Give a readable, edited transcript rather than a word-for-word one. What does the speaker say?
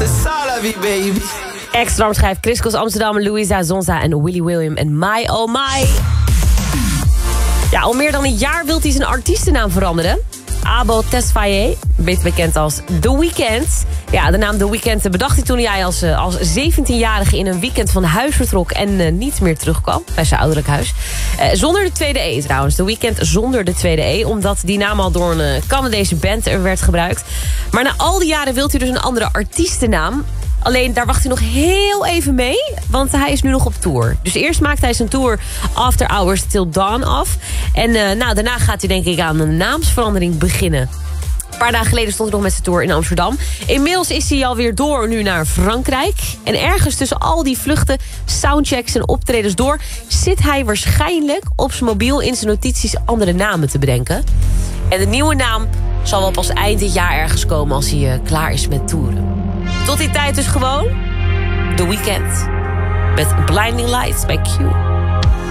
Extra schrijft Chris Amsterdam, Louisa Zonza en Willy William en My Oh My. Ja, al meer dan een jaar wil hij zijn artiestennaam veranderen. Abel Tesfaye, beter bekend als The Weeknd. Ja, de naam The Weeknd bedacht hij toen hij als 17-jarige in een weekend van huis vertrok en niet meer terugkwam bij zijn ouderlijk huis. Zonder de tweede E trouwens. The Weeknd zonder de tweede E, omdat die naam al door een Canadese band werd gebruikt. Maar na al die jaren wil hij dus een andere artiestennaam. Alleen daar wacht hij nog heel even mee, want hij is nu nog op tour. Dus eerst maakt hij zijn tour After Hours Till Dawn af. En daarna gaat hij denk ik aan een naamsverandering beginnen. Een paar dagen geleden stond hij nog met zijn tour in Amsterdam. Inmiddels is hij alweer door nu naar Frankrijk. En ergens tussen al die vluchten, soundchecks en optredens door zit hij waarschijnlijk op zijn mobiel in zijn notities andere namen te bedenken. En de nieuwe naam zal wel pas eind dit jaar ergens komen als hij klaar is met toeren. Tot die tijd dus gewoon The Weeknd met Blinding Lights bij Q.